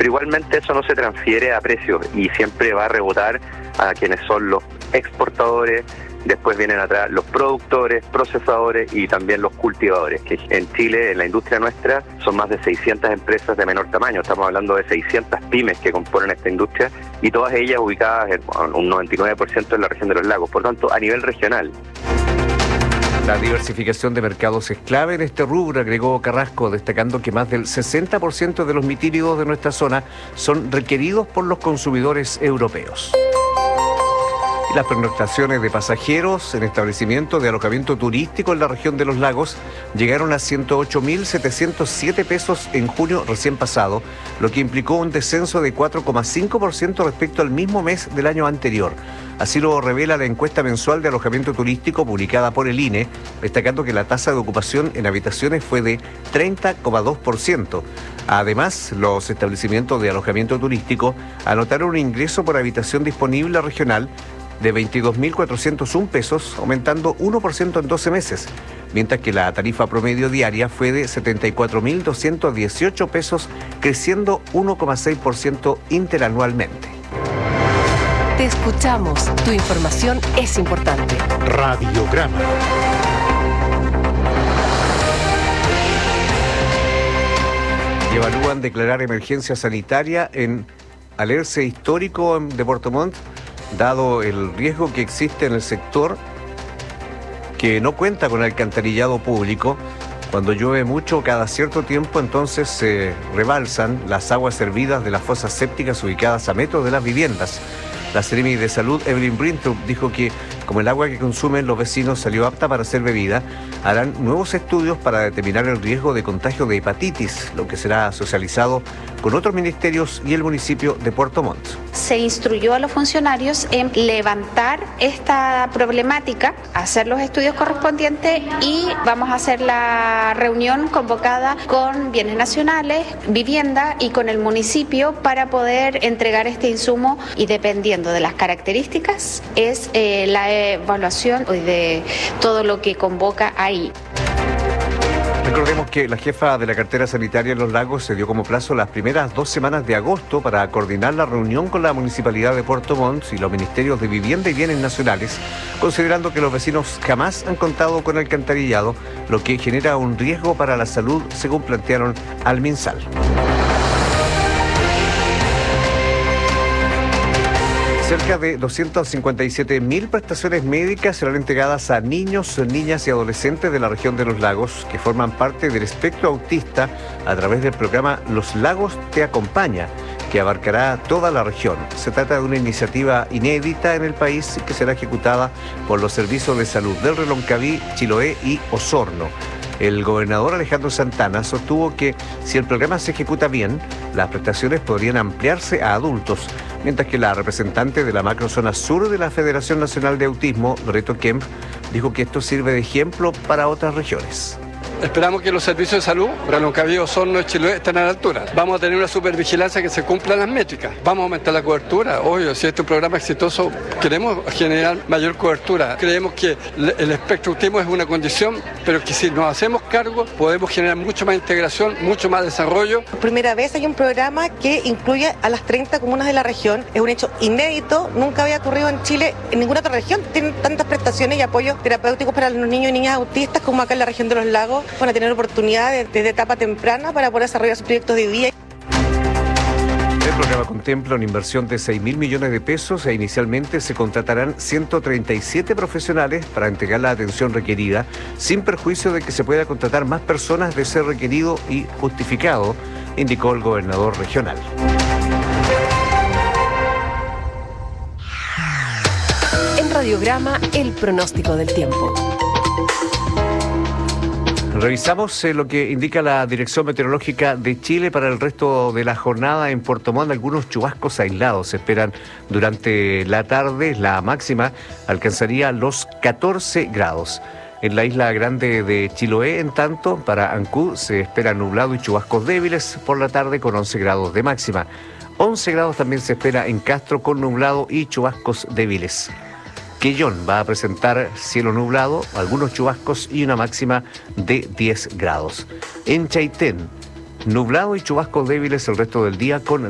pero igualmente eso no se transfiere a precios y siempre va a rebotar a quienes son los exportadores. Después vienen atrás los productores, procesadores y también los cultivadores, que en Chile, en la industria nuestra, son más de 600 empresas de menor tamaño. Estamos hablando de 600 pymes que componen esta industria y todas ellas ubicadas en un 99% en la región de los lagos, por tanto, a nivel regional. La diversificación de mercados es clave en este rubro, agregó Carrasco, destacando que más del 60% de los mitílidos de nuestra zona son requeridos por los consumidores europeos. Y las pernoctaciones de pasajeros en establecimientos de alojamiento turístico en la región de los lagos llegaron a 108.707 pesos en junio recién pasado, lo que implicó un descenso de 4,5% respecto al mismo mes del año anterior. Así lo revela la encuesta mensual de alojamiento turístico publicada por el INE, destacando que la tasa de ocupación en habitaciones fue de 30,2%. Además, los establecimientos de alojamiento turístico anotaron un ingreso por habitación disponible regional de 22.401 pesos, aumentando 1% en 12 meses, mientras que la tarifa promedio diaria fue de 74.218 pesos, creciendo 1,6% interanualmente. Te escuchamos. Tu información es importante. Radiograma. Y evalúan declarar emergencia sanitaria en Alerce histórico de Puerto Montt, dado el riesgo que existe en el sector que no cuenta con alcantarillado público. Cuando llueve mucho cada cierto tiempo, entonces se rebalsan las aguas servidas de las fosas sépticas ubicadas a metros de las viviendas. La Seremi de Salud, Evelyn Brintrup, dijo que como el agua que consumen los vecinos salió apta para ser bebida, harán nuevos estudios para determinar el riesgo de contagio de hepatitis, lo que será socializado con otros ministerios y el municipio de Puerto Montt. Se instruyó a los funcionarios en levantar esta problemática, hacer los estudios correspondientes y vamos a hacer la reunión convocada con Bienes Nacionales, Vivienda y con el municipio para poder entregar este insumo y dependiendo de las características es la evaluación de todo lo que convoca ahí. Recordemos que la jefa de la cartera sanitaria en Los Lagos se dio como plazo las primeras 2 semanas de agosto para coordinar la reunión con la Municipalidad de Puerto Montt y los Ministerios de Vivienda y Bienes Nacionales, considerando que los vecinos jamás han contado con alcantarillado, lo que genera un riesgo para la salud, según plantearon al MinSal. Cerca de 257.000 prestaciones médicas serán entregadas a niños, niñas y adolescentes de la región de Los Lagos que forman parte del espectro autista a través del programa Los Lagos Te Acompaña, que abarcará toda la región. Se trata de una iniciativa inédita en el país que será ejecutada por los servicios de salud del Reloncaví, Chiloé y Osorno. El gobernador Alejandro Santana sostuvo que si el programa se ejecuta bien, las prestaciones podrían ampliarse a adultos, mientras que la representante de la macrozona sur de la Federación Nacional de Autismo, Loreto Kemp, dijo que esto sirve de ejemplo para otras regiones. Esperamos que los servicios de salud, Reloncaví, Osorno y Chiloé, estén a la altura. Vamos a tener una supervigilancia que se cumplan las métricas. Vamos a aumentar la cobertura. Obvio, si este es un programa exitoso, queremos generar mayor cobertura. Creemos que el espectro autismo es una condición, pero que si nos hacemos cargo, podemos generar mucho más integración, mucho más desarrollo. Por primera vez hay un programa que incluye a las 30 comunas de la región. Es un hecho inédito, nunca había ocurrido en Chile, en ninguna otra región. Tienen tantas prestaciones y apoyos terapéuticos para los niños y niñas autistas como acá en la región de Los Lagos. Van a tener oportunidades desde etapa temprana para poder desarrollar sus proyectos de vida. El programa contempla una inversión de 6.000 millones de pesos e inicialmente se contratarán 137 profesionales para entregar la atención requerida, sin perjuicio de que se pueda contratar más personas de ser requerido y justificado, indicó el gobernador regional. En Radiograma, el pronóstico del tiempo. Revisamos lo que indica la Dirección Meteorológica de Chile para el resto de la jornada en Puerto Montt. Algunos chubascos aislados se esperan durante la tarde. La máxima alcanzaría los 14 grados. En la isla grande de Chiloé, en tanto, para Ancud se espera nublado y chubascos débiles por la tarde con 11 grados de máxima. 11 grados también se espera en Castro con nublado y chubascos débiles. Quellón va a presentar cielo nublado, algunos chubascos y una máxima de 10 grados. En Chaitén, nublado y chubascos débiles el resto del día con